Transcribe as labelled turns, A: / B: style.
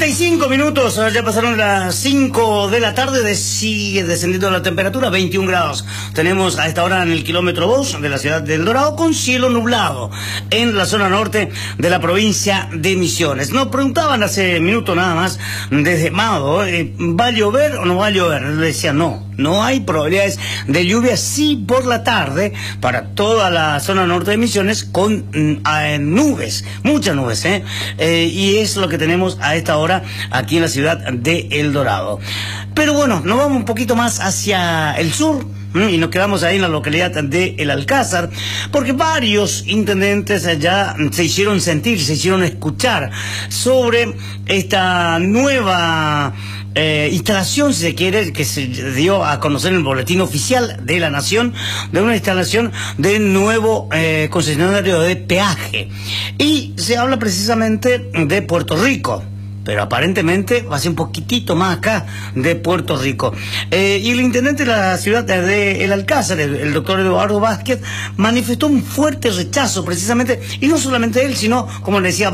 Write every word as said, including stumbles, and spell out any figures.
A: cuarenta y cinco minutos, ya pasaron las cinco de la tarde, sigue descendiendo la temperatura, veintiún grados. Tenemos a esta hora en el kilómetro dos de la ciudad de El Dorado con cielo nublado en la zona norte de la provincia de Misiones. Nos preguntaban hace minutos nada más desde Mado, eh, ¿va a llover o no va a llover? Le decía no, no hay probabilidades de lluvia, sí por la tarde para toda la zona norte de Misiones con eh, nubes, muchas nubes, ¿eh? Eh, y es lo que tenemos a esta hora aquí en la ciudad de El Dorado. Pero bueno, nos vamos un poquito más hacia el sur y nos quedamos ahí en la localidad de El Alcázar, porque varios intendentes ya se hicieron sentir, se hicieron escuchar sobre esta nueva Eh, instalación, si se quiere, que se dio a conocer en el boletín oficial de la Nación, de una instalación de nuevo eh, concesionario de peaje. Y se habla precisamente de Puerto Rico, pero aparentemente va a ser un poquitito más acá de Puerto Rico. Eh, y el intendente de la ciudad de El Alcázar, el, el doctor Eduardo Vázquez, manifestó un fuerte rechazo precisamente, y no solamente él, sino, como le decía,